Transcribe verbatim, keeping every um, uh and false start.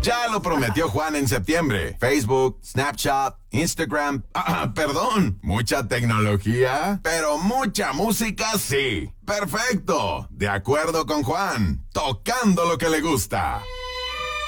Ya lo prometió Juan en septiembre. Facebook, Snapchat, Instagram. Ah, perdón. Mucha tecnología, pero mucha música sí. Perfecto. De acuerdo con Juan. Tocando lo que le gusta.